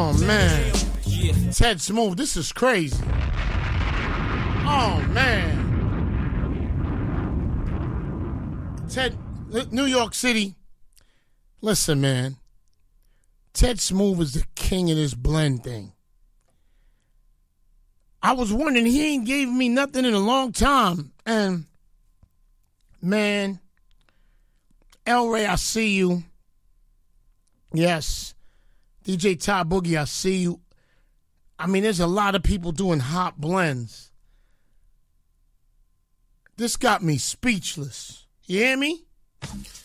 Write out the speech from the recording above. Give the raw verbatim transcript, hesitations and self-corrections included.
Oh, man. Ted Smooth, this is crazy. Oh, man. Ted, New York City. Listen, man. Ted Smooth is the king of this blend thing. I was wondering, he ain't gave me nothing in a long time. And, man, El Ray, I see you. Yes. D J Todd Boogie, I see you. I mean, there's a lot of people doing hot blends. This got me speechless. You hear me?